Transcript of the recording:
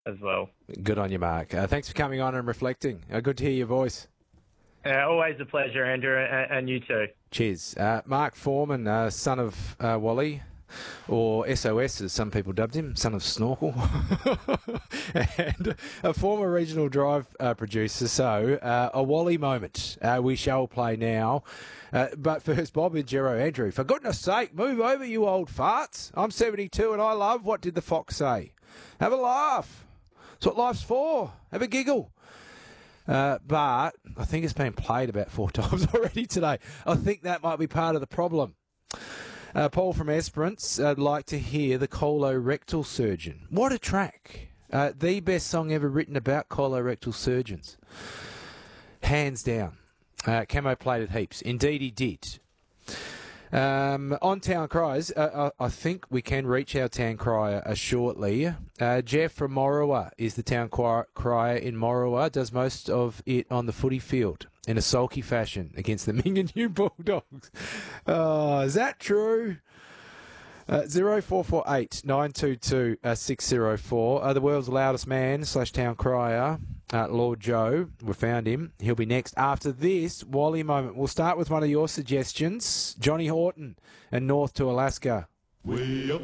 as well. Good on you, Mark. Thanks for coming on and reflecting. Good to hear your voice. Always a pleasure, Andrew, and you too. Cheers. Mark Foreman, son of Wally, or SOS as some people dubbed him, son of Snorkel, and a former regional drive producer. So a Wally moment we shall play now. But first, Bob and Jero. Andrew, for goodness sake, move over, you old farts. I'm 72 and I love What Did the Fox Say? Have a laugh. That's what life's for. Have a giggle. But I think it's been played about 4 times already today. I think that might be part of the problem. Paul from Esperance, I'd like to hear the Colorectal Surgeon. What a track. The best song ever written about colorectal surgeons. Hands down. Camo played it heaps. Indeed he did. On Town Cries, I think we can reach our Town Crier shortly. Jeff from Morawa is the Town Crier in Morawa, does most of it on the footy field in a sulky fashion against the Minganyu Bulldogs. Is that true? 0448 922 604. The world's loudest man / Town Crier, Lord Joe. We found him. He'll be next after this Wally moment. We'll start with one of your suggestions. Johnny Horton and North to Alaska. Way up